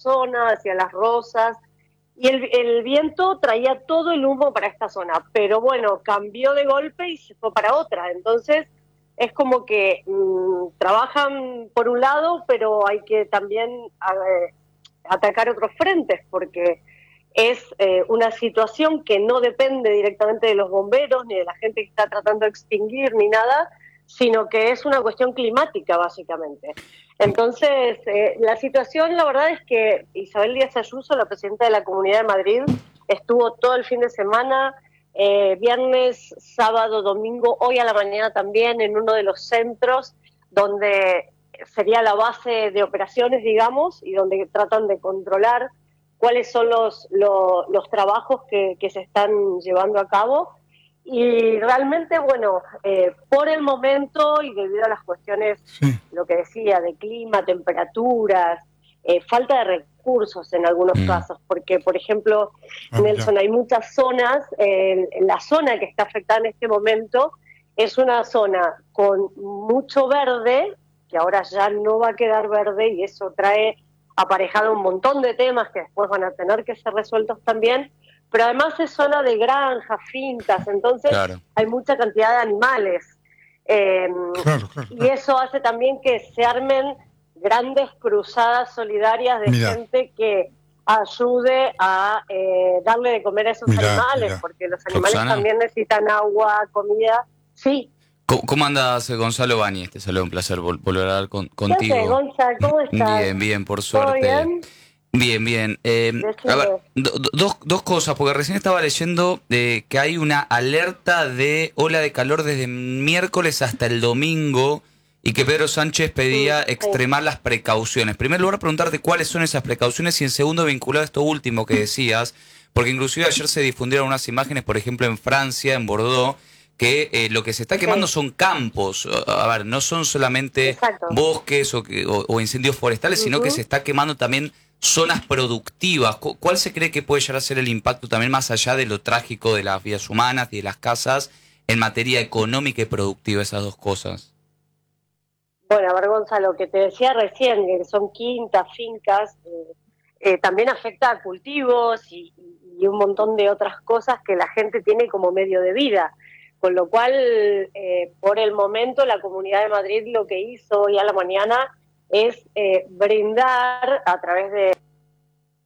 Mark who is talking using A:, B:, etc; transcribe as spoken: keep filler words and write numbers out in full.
A: zona, hacia Las Rosas, y el, el viento traía todo el humo para esta zona, pero bueno, cambió de golpe y se fue para otra, entonces es como que mmm, trabajan por un lado, pero hay que también eh, atacar otros frentes, porque es eh, una situación que no depende directamente de los bomberos, ni de la gente que está tratando de extinguir, ni nada, sino que es una cuestión climática, básicamente. Entonces, eh, la situación, la verdad es que Isabel Díaz Ayuso, la presidenta de la Comunidad de Madrid, estuvo todo el fin de semana, eh, viernes, sábado, domingo, hoy a la mañana también, en uno de los centros donde sería la base de operaciones, digamos, y donde tratan de controlar cuáles son los, los, los trabajos que, que se están llevando a cabo. Y realmente, bueno, eh, por el momento y debido a las cuestiones, sí. lo que decía, de clima, temperaturas, eh, falta de recursos en algunos mm. casos, porque, por ejemplo, ah, Nelson, ya. hay muchas zonas, eh, la zona que está afectada en este momento es una zona con mucho verde, que ahora ya no va a quedar verde, y eso trae aparejado un montón de temas que después van a tener que ser resueltos también, pero además es zona de granjas, fincas, entonces claro. hay mucha cantidad de animales. Eh, claro, claro, y claro. eso hace también que se armen grandes cruzadas solidarias de Mirá. gente que ayude a eh, darle de comer a esos Mirá, animales, Mirá. porque los animales Roxana. también necesitan agua, comida. Sí.
B: ¿Cómo, cómo andas, Gonzalo Báñez? Te saludo, un placer vol volver a hablar con, contigo.
A: ¿Qué haces, Gonzalo? ¿Cómo estás?
B: Bien, bien, por suerte.
A: ¿Todo bien?
B: Bien, bien. Eh, a ver, do, dos, dos cosas, porque recién estaba leyendo eh, que hay una alerta de ola de calor desde miércoles hasta el domingo y que Pedro Sánchez pedía sí, extremar sí. las precauciones. En primer lugar, preguntarte cuáles son esas precauciones y en segundo, vinculado a esto último que decías, porque inclusive ayer se difundieron unas imágenes, por ejemplo, en Francia, en Bordeaux, que eh, lo que se está quemando sí. son campos, a ver, no son solamente Exacto. bosques o, o, o incendios forestales, uh-huh. sino que se está quemando también zonas productivas. ¿Cuál se cree que puede llegar a ser el impacto también más allá de lo trágico de las vidas humanas y de las casas en materia económica y productiva, esas dos cosas?
A: Bueno, a ver, Gonzalo, lo que te decía recién, que son quintas, fincas, eh, eh, también afecta a cultivos y, y un montón de otras cosas que la gente tiene como medio de vida. Con lo cual, eh, por el momento, la Comunidad de Madrid lo que hizo hoy a la mañana es eh, brindar a través de